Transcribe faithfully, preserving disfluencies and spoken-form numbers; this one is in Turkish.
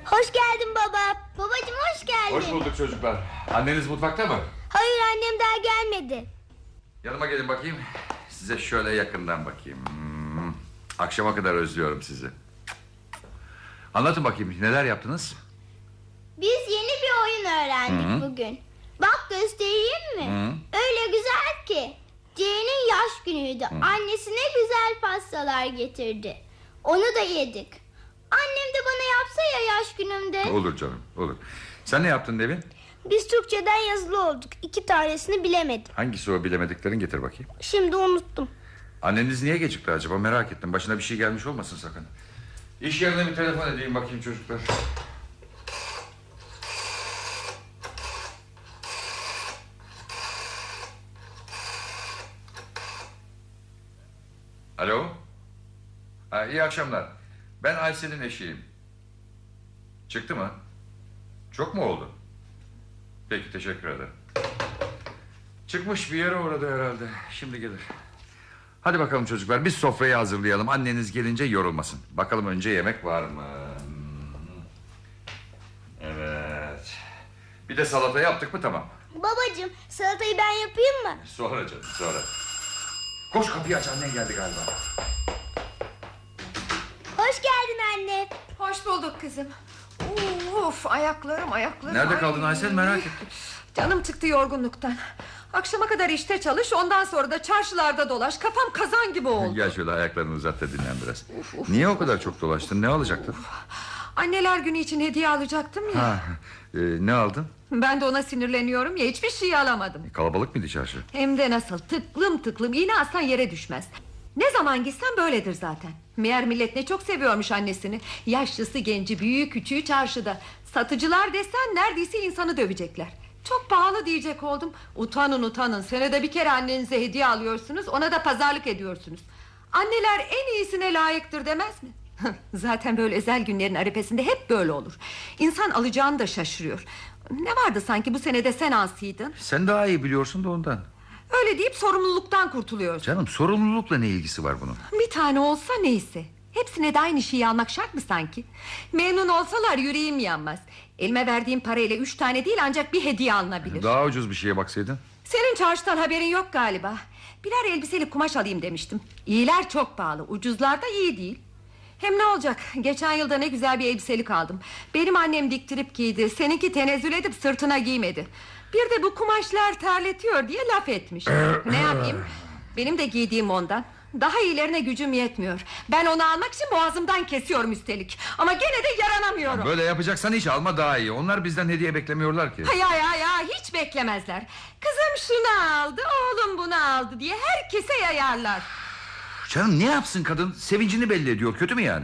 Hoş geldin baba. Babacığım hoş geldin. Hoş bulduk çocuklar. Anneniz mutfakta mı? Hayır, annem daha gelmedi. Yanıma gelin bakayım. Size şöyle yakından bakayım. Hmm. Akşama kadar özlüyorum sizi. Anlatın bakayım, neler yaptınız? Biz yeni bir oyun öğrendik Hı-hı. bugün. Bak, göstereyim mi? Hı-hı. Öyle güzel ki. Ceren'in yaş günüydü. Hı. Annesine güzel pastalar getirdi. Onu da yedik. Annem de bana yapsa ya yaş günümde. Olur canım, olur. Sen ne yaptın Nevin? Biz Türkçeden yazılı olduk. İki tanesini bilemedim. Hangisi o bilemediklerin, getir bakayım. Şimdi unuttum. Anneniz niye gecikti acaba, merak ettim. Başına bir şey gelmiş olmasın sakın. İş yerine bir telefon edeyim bakayım çocuklar. Alo. Ha, iyi akşamlar. Ben Aysel'in eşiyim. Çıktı mı? Çok mu oldu? Peki, teşekkür ederim. Çıkmış, bir yere uğradı herhalde. Şimdi gelir. Hadi bakalım çocuklar, biz sofrayı hazırlayalım. Anneniz gelince yorulmasın. Bakalım önce yemek var mı? Evet. Bir de salata yaptık mı tamam. Babacığım, salatayı ben yapayım mı? Sonra canım, sonra. Koş, kapıyı aç, annen geldi galiba. Hoş geldin anne. Hoş bulduk kızım. Of, ayaklarım ayaklarım. Nerede Ay. kaldın Aysel, merak ettim. Canım çıktı yorgunluktan. Akşama kadar işte çalış, ondan sonra da çarşılarda dolaş. Kafam kazan gibi oldu. Gel şöyle ayaklarını uzat da dinlen biraz. Niye o kadar çok dolaştın, ne alacaktın? Anneler günü için hediye alacaktım ya. Ha, e, ne aldın? Ben de ona sinirleniyorum ya, hiçbir şey alamadım. Kalabalık mıydı çarşı? Hem de nasıl, tıklım tıklım, iğne aslan yere düşmez. Ne zaman gitsem böyledir zaten. Meğer millet ne çok seviyormuş annesini. Yaşlısı genci, büyüğü küçüğü çarşıda. Satıcılar desen neredeyse insanı dövecekler. Çok pahalı diyecek oldum. Utanın utanın, senede bir kere annenize hediye alıyorsunuz, ona da pazarlık ediyorsunuz. Anneler en iyisine layıktır demez mi? Zaten böyle özel günlerin arifesinde hep böyle olur. İnsan alacağını da şaşırıyor. Ne vardı sanki bu senede sen asiydin? Sen daha iyi biliyorsun da ondan. Öyle deyip sorumluluktan kurtuluyorsun. Canım, sorumlulukla ne ilgisi var bunun? Bir tane olsa neyse. Hepsine de aynı şeyi almak şart mı sanki? Memnun olsalar yüreğim yanmaz. Elime verdiğim parayla üç tane değil ancak bir hediye alınabilir. Daha ucuz bir şeye baksaydın. Senin çarşıdan haberin yok galiba. Birer elbiseli kumaş alayım demiştim. İyiler çok pahalı, ucuzlar da iyi değil. Hem ne olacak, geçen yılda ne güzel bir elbiselik aldım. Benim annem diktirip giydi, seninki tenezzül edip sırtına giymedi. Bir de bu kumaşlar terletiyor diye laf etmiş. Ne yapayım, benim de giydiğim ondan. Daha iyilerine gücüm yetmiyor. Ben onu almak için boğazımdan kesiyorum üstelik. Ama gene de yaranamıyorum. Böyle yapacaksan hiç alma, daha iyi. Onlar bizden hediye beklemiyorlar ki. Ya ya ya, hiç beklemezler. Kızım şunu aldı, oğlum bunu aldı diye herkese yayarlar. Canım, ne yapsın kadın? Sevincini belli ediyor, kötü mü yani?